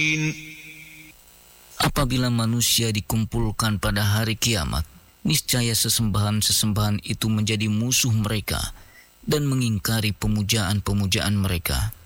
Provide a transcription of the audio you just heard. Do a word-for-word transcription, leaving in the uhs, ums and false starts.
Apabila manusia dikumpulkan pada hari kiamat, niscaya sesembahan-sesembahan itu menjadi musuh mereka dan mengingkari pemujaan-pemujaan mereka.